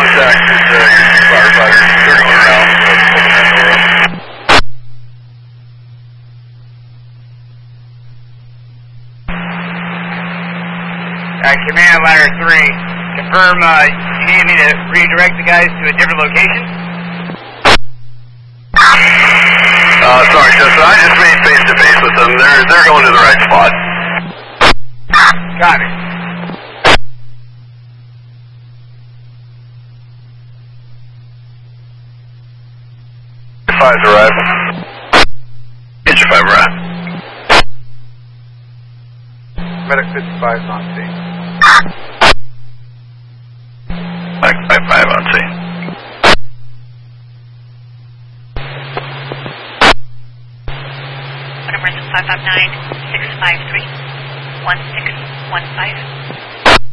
contact with your firefighter. They're going around, open that door up. Command Ladder 3, confirm you need me to redirect the guys to a different location? Sorry, Justin, I just made face-to-face with them. They're going to the right spot. Got it. Five's arrival. Get your 5 arrival. Medic 55's on scene. Medic 55 on scene. Emergency 559-653-1615.